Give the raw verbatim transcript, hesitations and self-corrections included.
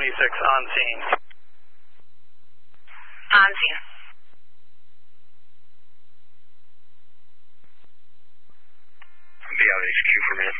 twenty-six on scene. On scene. Be out H Q for a minute.